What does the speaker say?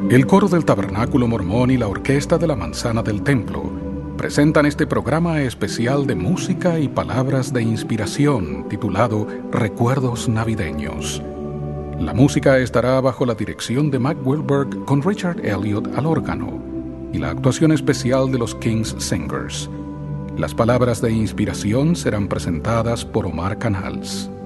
El coro del Tabernáculo Mormón y la orquesta de la Manzana del Templo presentan este programa especial de música y palabras de inspiración titulado Recuerdos Navideños. La música estará bajo la dirección de Mac Wilberg con Richard Elliott al órgano y la actuación especial de los King's Singers. Las palabras de inspiración serán presentadas por Omar Canals.